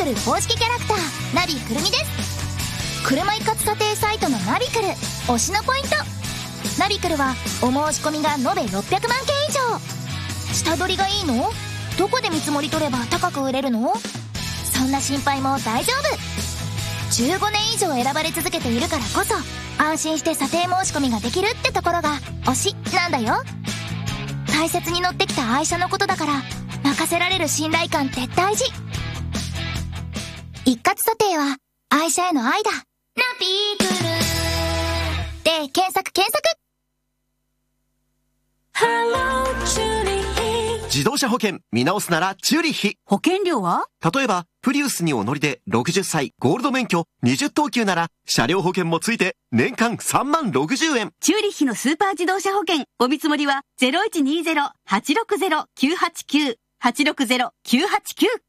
る公式キャラクターナビくるみです。車一括査定サイトのナビクル推しのポイント。ナビクルはお申し込みが延べ600万件以上。下取りがいいの？どこで見積もり取れば高く売れるの？そんな心配も大丈夫。15年以上選ばれ続けているからこそ安心して査定申し込みができるってところが推しなんだよ。大切に乗ってきた愛車のことだから任せられる信頼感って大事。一括査定は愛車への愛だ。ナビクルで検索。 自動車保険見直すならチューリッヒ。 保険料は？ 例えばプリウスにお乗りで60歳ゴールド免許20等級なら車両保険もついて年間3万60円。 チューリッヒのスーパー自動車保険お見積もりは 0120-860-989 860-989